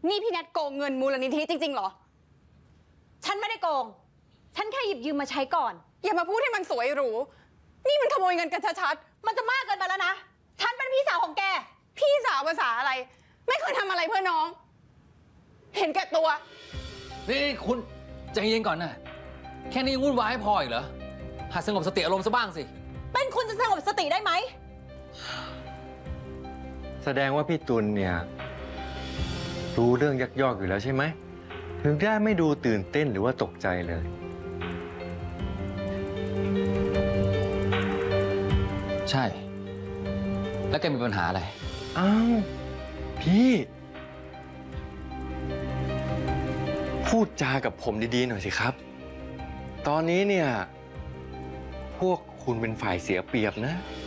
นี่พี่แนทโกงเงินมูลนิธิจริงๆเหรอฉันไม่ได้โกงฉันแค่หยิบยืมมาใช้ก่อนอย่ามาพูดให้มันสวยหรูนี่มันขโมยเงินกันชัดๆมันจะมากเกินไปแล้วนะฉันเป็นพี่สาวของแกพี่สาวภาษาอะไรไม่เคยทำอะไรเพื่อน้องเห็นแก่ตัวนี่คุณใจเย็นก่อนนะแค่นี้วุ่นวายพออีกเหรอหัดสงบสติอารมณ์ซะบ้างสิเป็นคุณจะสงบสติได้ไหมแสดงว่าพี่ตุลเนี่ยรู้เรื่องยักยอกอยู่แล้วใช่ไหมถึงได้ไม่ดูตื่นเต้นหรือว่าตกใจเลยใช่ แล้วแกมีปัญหาอะไรอ้าวพี่พูดจากับผมดีๆหน่อยสิครับตอนนี้เนี่ยพวกคุณเป็นฝ่ายเสียเปรียบนะ